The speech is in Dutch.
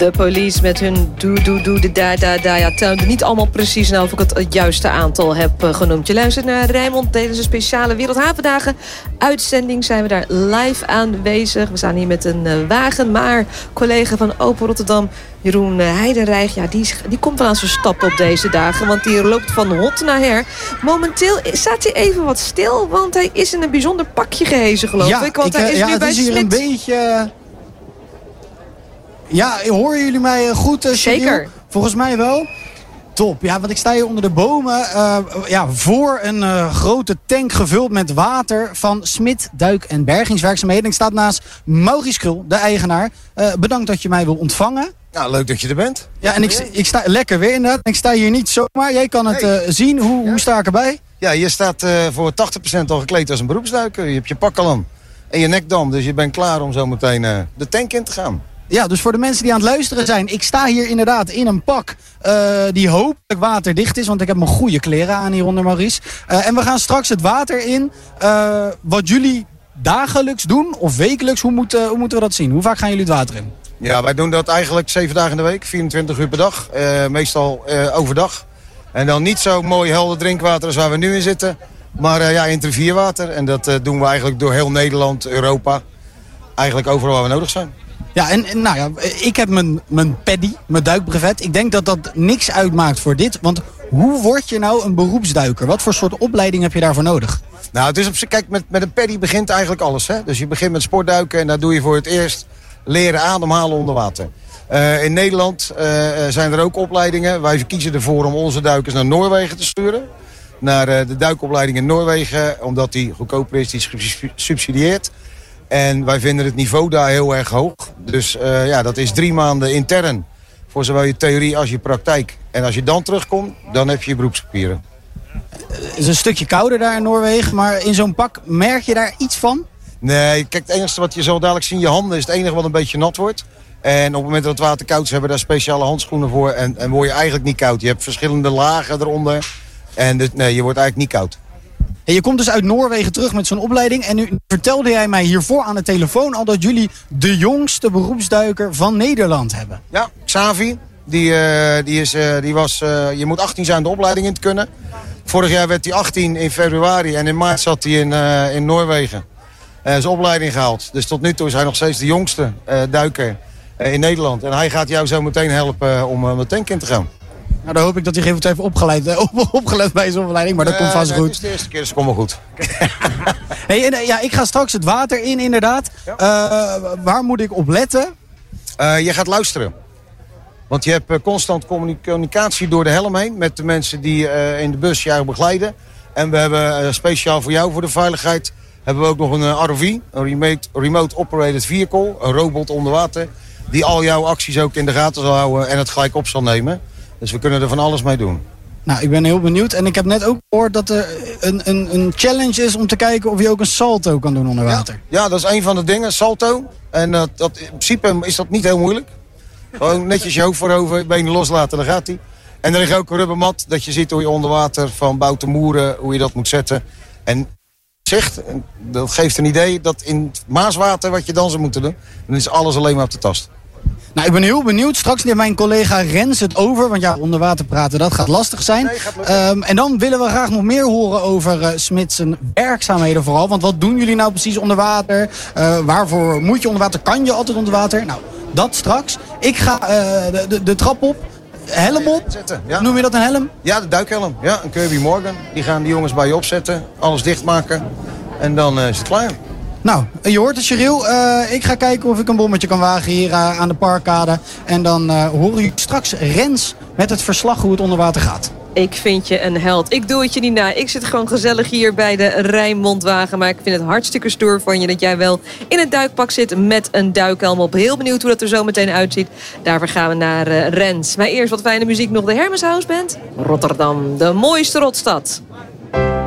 De Police met hun doe de da. Ja, niet allemaal precies nou of ik het juiste aantal heb genoemd. Je luistert naar Rijnmond tijdens een speciale Wereldhavendagen uitzending. Zijn we daar live aanwezig. We staan hier met een wagen, maar collega van Open Rotterdam, Jeroen Heidenreich, ja, die komt wel aan zijn stappen op deze dagen. Want die loopt van hot naar her. Momenteel staat hij even wat stil, want hij is in een bijzonder pakje gehezen, geloof ik. Want hij is nu bij het is hier een beetje... Ja, horen jullie mij goed? Zeker. Volgens mij wel. Top. Ja, want ik sta hier onder de bomen voor een grote tank gevuld met water van Smit Duik- en Bergingswerkzaamheden. Ik sta naast Maurice Krul, de eigenaar. Bedankt dat je mij wil ontvangen. Nou, leuk dat je er bent. Ja, en ik sta lekker weer inderdaad. Ik sta hier niet zomaar. Jij kan het zien. Hoe sta ik erbij? Ja, je staat voor 80% al gekleed als een beroepsduiker. Je hebt je pak al aan en je nekdam. Dus je bent klaar om zo meteen de tank in te gaan. Ja, dus voor de mensen die aan het luisteren zijn. Ik sta hier inderdaad in een pak die hopelijk waterdicht is. Want ik heb mijn goede kleren aan hieronder, Maurice. En we gaan straks het water in. Wat jullie dagelijks doen of wekelijks, hoe moeten we dat zien? Hoe vaak gaan jullie het water in? Ja, wij doen dat eigenlijk 7 dagen in de week. 24 uur per dag. Meestal overdag. En dan niet zo mooi helder drinkwater als waar we nu in zitten. Maar intervierwater. En dat doen we eigenlijk door heel Nederland, Europa. Eigenlijk overal waar we nodig zijn. Ja, en nou ja, ik heb mijn paddy, mijn duikbrevet. Ik denk dat dat niks uitmaakt voor dit. Want hoe word je nou een beroepsduiker? Wat voor soort opleiding heb je daarvoor nodig? Nou, het is op zich, kijk, met een paddy begint eigenlijk alles. Hè? Dus je begint met sportduiken en daar doe je voor het eerst leren ademhalen onder water. In Nederland zijn er ook opleidingen. Wij kiezen ervoor om onze duikers naar Noorwegen te sturen. Naar de duikopleiding in Noorwegen, omdat die goedkoper is, die is gesubsidieerd. En wij vinden het niveau daar heel erg hoog. Dus dat is 3 maanden intern. Voor zowel je theorie als je praktijk. En als je dan terugkomt, dan heb je je beroepspapieren. Het is een stukje kouder daar in Noorwegen. Maar in zo'n pak, merk je daar iets van? Nee, kijk, het enige wat je zal dadelijk zien, je handen is het enige wat een beetje nat wordt. En op het moment dat het water koud is, hebben we daar speciale handschoenen voor. En word je eigenlijk niet koud. Je hebt verschillende lagen eronder. En dus, nee, je wordt eigenlijk niet koud. En je komt dus uit Noorwegen terug met zo'n opleiding. En nu vertelde jij mij hiervoor aan de telefoon al dat jullie de jongste beroepsduiker van Nederland hebben. Ja, Xavi. Je moet 18 zijn de opleiding in te kunnen. Vorig jaar werd hij 18 in februari en in maart zat hij in Noorwegen. Zijn opleiding gehaald. Dus tot nu toe is hij nog steeds de jongste duiker in Nederland. En hij gaat jou zo meteen helpen om de tank in te gaan. Nou, dan hoop ik dat hij even opgelet bij zijn opleiding, maar dat komt vast goed. Het is de eerste keer, dus het komt wel goed. Ik ga straks het water in, inderdaad. Ja. Waar moet ik op letten? Je gaat luisteren. Want je hebt constant communicatie door de helm heen met de mensen die in de bus jou begeleiden. En we hebben speciaal voor jou, voor de veiligheid, hebben we ook nog een ROV, een Remote Operated Vehicle, een robot onder water, die al jouw acties ook in de gaten zal houden en het gelijk op zal nemen. Dus we kunnen er van alles mee doen. Nou, ik ben heel benieuwd. En ik heb net ook gehoord dat er een challenge is om te kijken of je ook een salto kan doen onder water. Ja, dat is een van de dingen, salto. En in principe is dat niet heel moeilijk. Gewoon netjes je hoofd voorover, benen loslaten, dan gaat hij. En er ligt ook een rubbermat, dat je ziet hoe je onder water van bouten moeren, hoe je dat moet zetten. En dat geeft een idee dat in het Maaswater wat je dan zou moeten doen, dan is alles alleen maar op de tast. Nou, ik ben heel benieuwd. Straks neemt mijn collega Rens het over. Want ja, onder water praten, dat gaat lastig zijn. Nee, en dan willen we graag nog meer horen over Smits werkzaamheden vooral. Want wat doen jullie nou precies onder water? Waarvoor moet je onder water? Kan je altijd onder water? Nou, dat straks. Ik ga de trap op. Helm op? Ja. Noem je dat een helm? Ja, de duikhelm. Ja, een Kirby Morgan. Die gaan die jongens bij je opzetten. Alles dichtmaken. En dan is het klaar. Nou, je hoort het, Cheryl. Ik ga kijken of ik een bommetje kan wagen hier aan de parkkade. En dan horen jullie straks Rens met het verslag hoe het onder water gaat. Ik vind je een held. Ik doe het je niet na. Ik zit gewoon gezellig hier bij de Rijnmondwagen. Maar ik vind het hartstikke stoer van je dat jij wel in een duikpak zit met een duikhelm op. Heel benieuwd hoe dat er zo meteen uitziet. Daarvoor gaan we naar Rens. Maar eerst wat fijne muziek nog. De Hermes House Band. Rotterdam, de mooiste rotstad.